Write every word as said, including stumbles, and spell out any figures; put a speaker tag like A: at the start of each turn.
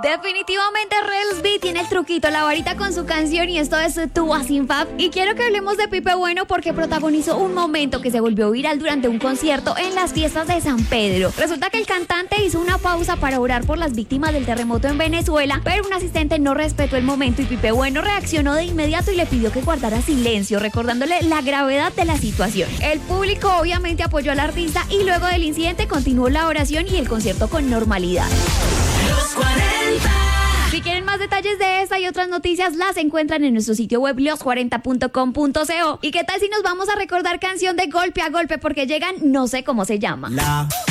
A: Definitivamente Rels B tiene el truquito, la varita con su canción, y esto es Tuba Sin Fab. Y quiero que hablemos de Pipe Bueno porque protagonizó un momento que se volvió viral durante un concierto en las fiestas de San Pedro. Resulta que el cantante hizo una pausa para orar por las víctimas del terremoto en Venezuela, pero un asistente no respetó el momento y Pipe Bueno reaccionó de inmediato y le pidió que guardara silencio, recordándole la gravedad de la situación. El público obviamente apoyó al artista y luego del incidente continuó la oración y el concierto con normalidad.
B: Los cuarenta.
A: Si quieren más detalles de esta y otras noticias, las encuentran en nuestro sitio web los cuarenta punto com punto co. ¿Y qué tal si nos vamos a recordar canción de Golpe a Golpe? Porque llegan, no sé cómo se llama.
C: La